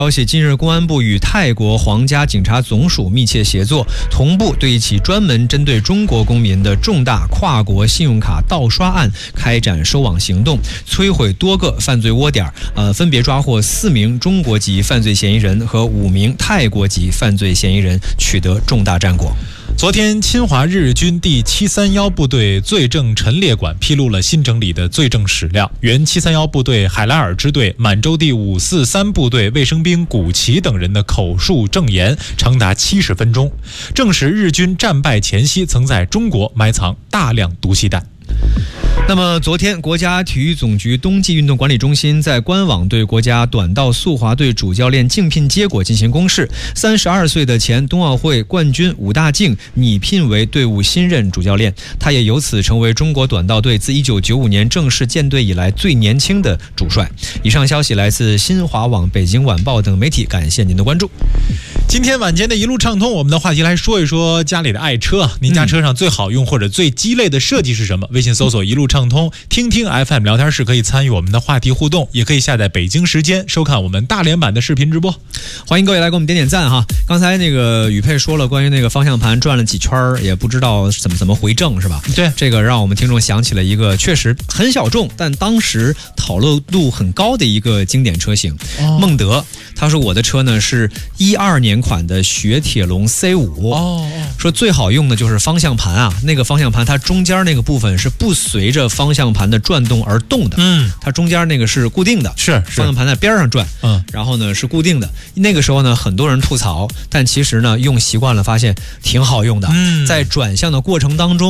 消息，近日公安部与泰国皇家警察总署密切协作，同步对一起专门针对中国公民的重大跨国信用卡盗刷案开展收网行动，摧毁多个犯罪窝点，分别抓获4名中国籍犯罪嫌疑人和5名泰国籍犯罪嫌疑人，取得重大战果。 昨天，侵华日军第731部队罪证陈列馆披露了新整理的罪证史料。原731部队海拉尔支队、满洲第543部队卫生兵古奇等人的口述证言长达70分钟，证实日军战败前夕曾在中国埋藏大量毒气弹。 那么昨天，国家体育总局冬季运动管理中心在官网对国家短道速滑队主教练竞聘结果进行公示。32岁的前冬奥会冠军武大靖拟聘为队伍新任主教练，他也由此成为中国短道队自1995年正式建队以来最年轻的主帅。以上消息来自新华网、北京晚报等媒体，感谢您的关注。 今天晚间的一路畅通，我们的话题来说一说家里的爱车啊，您家车上最好用或者最鸡肋的设计是什么？微信搜索一路畅通，听听 FM 聊天室可以参与我们的话题互动，也可以下载北京时间收看我们大连版的视频直播。 欢迎各位来给我们点点赞哈。刚才那个宇佩说了关于那个方向盘转了几圈也不知道怎么回正是吧？ 对， 这个让我们听众想起了一个确实很小众，但当时讨论度很高的一个经典车型，孟德。他说我的车呢是12年款的雪铁龙 C5，说最好用的就是方向盘啊，那个方向盘它中间那个部分是不随着方向盘的转动而动的，它中间那个是固定的，是方向盘在边上转，然后呢是固定的。那个时候呢很多人吐槽，但其实呢用习惯了发现挺好用的，在转向的过程当中